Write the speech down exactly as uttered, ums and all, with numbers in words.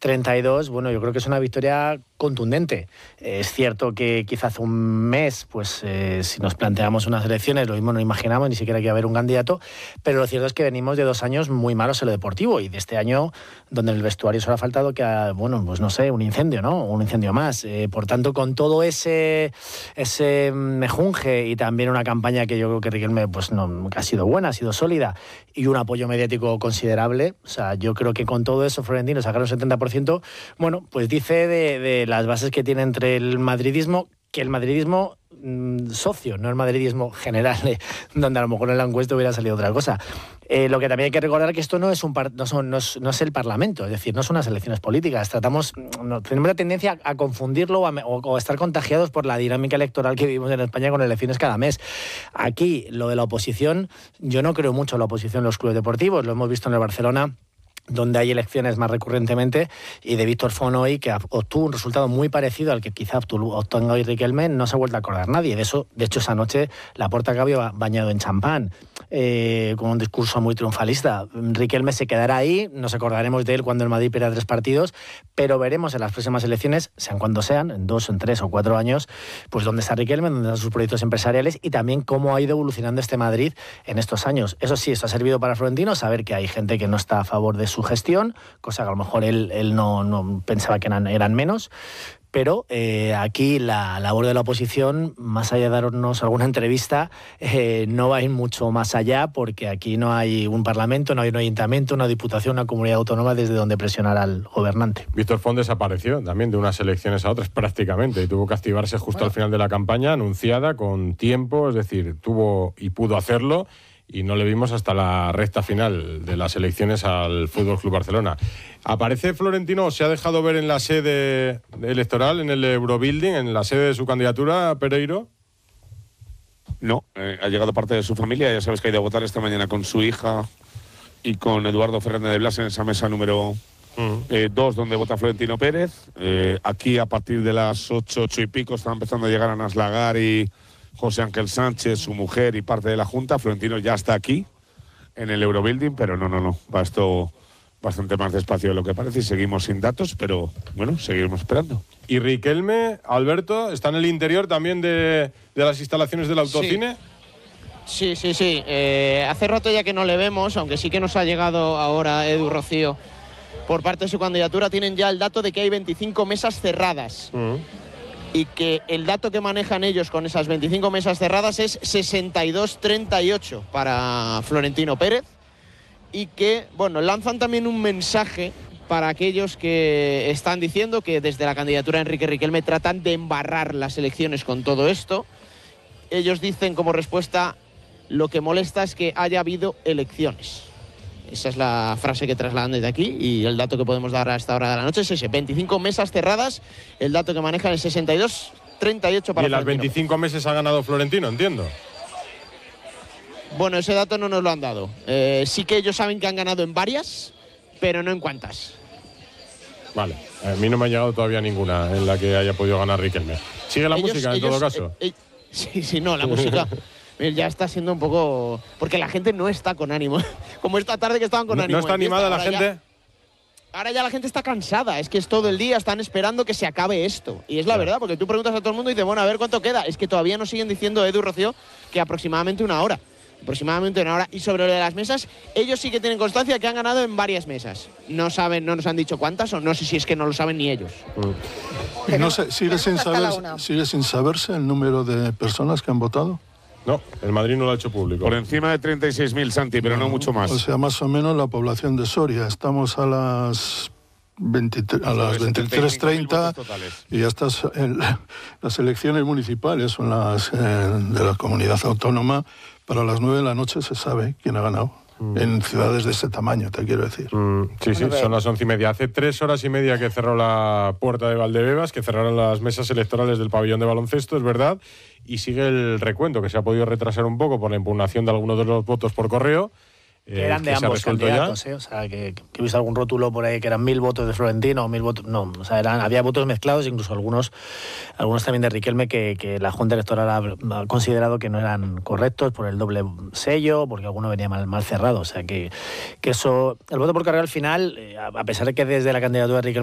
treinta y dos, bueno, yo creo que es una victoria contundente. Es cierto que quizás hace un mes, pues eh, si nos planteamos unas elecciones, lo mismo no imaginamos ni siquiera que iba a haber un candidato, pero lo cierto es que venimos de dos años muy malos en lo deportivo y de este año donde en el vestuario solo ha faltado que, bueno, pues no sé, un incendio, ¿no? Un incendio más. Eh, por tanto, con todo ese, ese mejunje y también una campaña que yo creo que Riquelme pues, no, que ha sido buena, ha sido sólida y un apoyo mediático considerable, o sea, yo creo que con todo eso Florentino sacar un setenta por ciento, bueno, pues dice de, de las bases que tiene entre el madridismo, que el madridismo mmm, socio, no el madridismo general, eh, donde a lo mejor en la encuesta hubiera salido otra cosa. Eh, lo que también hay que recordar es que esto no es un par, no, son, no, es, no es el Parlamento, es decir, no son unas elecciones políticas. Tratamos, no, tenemos la tendencia a, a confundirlo o a, o, o a estar contagiados por la dinámica electoral que vivimos en España con elecciones cada mes. Aquí, lo de la oposición, yo no creo mucho en la oposición en los clubes deportivos, lo hemos visto en el Barcelona, donde hay elecciones más recurrentemente, y de Víctor Font hoy, que obtuvo un resultado muy parecido al que quizá obtenga hoy Riquelme, no se ha vuelto a acordar nadie. De eso, de hecho, esa noche Laporta acabó bañado en champán, eh, con un discurso muy triunfalista. Riquelme se quedará ahí, nos acordaremos de él cuando el Madrid pierda tres partidos, pero veremos en las próximas elecciones, sean cuando sean, en dos, en tres o cuatro años, pues dónde está Riquelme, dónde están sus proyectos empresariales y también cómo ha ido evolucionando este Madrid en estos años. Eso sí, esto ha servido para Florentino, saber que hay gente que no está a favor de su gestión, cosa que a lo mejor él, él no, no pensaba que eran, eran menos, pero eh, aquí la labor de la oposición, más allá de darnos alguna entrevista, eh, no va a ir mucho más allá, porque aquí no hay un parlamento, no hay un ayuntamiento, una diputación, una comunidad autónoma desde donde presionar al gobernante. Víctor Font desapareció también de unas elecciones a otras prácticamente y tuvo que activarse justo bueno. al final de la campaña, anunciada con tiempo, es decir, tuvo y pudo hacerlo, y no le vimos hasta la recta final de las elecciones al Fútbol Club Barcelona. ¿Aparece Florentino, se ha dejado ver en la sede electoral, en el Eurobuilding, en la sede de su candidatura, Pereiro? No, eh, ha llegado parte de su familia, ya sabes que ha ido a votar esta mañana con su hija y con Eduardo Fernández de Blas en esa mesa número dos, eh, donde vota Florentino Pérez. Eh, aquí a partir de las ocho, ocho y pico están empezando a llegar a Naslagar y José Ángel Sánchez, su mujer y parte de la Junta. Florentino ya está aquí, en el Eurobuilding, pero no, no, no. Va esto bastante más despacio de lo que parece y seguimos sin datos, pero bueno, seguimos esperando. ¿Y Riquelme, Alberto, está en el interior también de, de las instalaciones del autocine? Sí, sí, sí. sí. Eh, hace rato ya que no le vemos, aunque sí que nos ha llegado ahora Edu Rocío por parte de su candidatura. Tienen ya el dato de que hay veinticinco mesas cerradas. Uh-huh. Y que el dato que manejan ellos con esas veinticinco mesas cerradas es sesenta y dos treinta y ocho para Florentino Pérez, y que, bueno, lanzan también un mensaje para aquellos que están diciendo que desde la candidatura de Enrique Riquelme tratan de embarrar las elecciones con todo esto. Ellos dicen como respuesta: lo que molesta es que haya habido elecciones. Esa es la frase que trasladan desde aquí, y el dato que podemos dar a esta hora de la noche es ese: veinticinco mesas cerradas, el dato que manejan es sesenta y dos treinta y ocho para Florentino. ¿Y en las veinticinco meses ha ganado Florentino, entiendo? Bueno, ese dato no nos lo han dado. Eh, sí que ellos saben que han ganado en varias, pero no en cuántas. Vale, a mí no me ha llegado todavía ninguna en la que haya podido ganar Riquelme. ¿Sigue la ellos, música en ellos, todo caso? Eh, eh, sí, sí, no, la música ya está siendo un poco... Porque la gente no está con ánimo. Como esta tarde que estaban con ¿No, ánimo. ¿No está animada la gente? Ya, ahora ya la gente está cansada. Es que es todo el día, están esperando que se acabe esto. Y es la verdad, porque tú preguntas a todo el mundo y dices, bueno, a ver cuánto queda. Es que todavía nos siguen diciendo, Edu y Rocío, que aproximadamente una hora. Aproximadamente una hora. Y sobre lo de las mesas, ellos sí que tienen constancia que han ganado en varias mesas. No saben, no nos han dicho cuántas, o no sé si es que no lo saben ni ellos. Y no sé, sigue sin saber, sigue sin saberse el número de personas que han votado. No, el Madrid no lo ha hecho público. Por encima de treinta y seis mil, Santi, pero no, no mucho más. O sea, más o menos la población de Soria. Estamos a las veintitrés, a las veintitrés treinta y ya está en las elecciones municipales son las eh, de la comunidad autónoma. Para las nueve de la noche se sabe quién ha ganado. Mm. En ciudades de ese tamaño, te quiero decir. Mm, sí, sí, son las once y media. Hace tres horas y media que cerró la puerta de Valdebebas, que cerraron las mesas electorales del pabellón de baloncesto, es verdad, y sigue el recuento, que se ha podido retrasar un poco por la impugnación de algunos de los votos por correo. Que eran eh, de que ambos candidatos, ¿eh? O sea, que, que he visto algún rótulo por ahí que eran mil votos de Florentino o mil votos... No, o sea, eran, había votos mezclados, incluso algunos algunos también de Riquelme que, que la Junta Electoral ha, ha considerado que no eran correctos por el doble sello, porque alguno venía mal, mal cerrado. O sea, que, que eso... El voto por correo al final, eh, a pesar de que desde la candidatura de Riquelme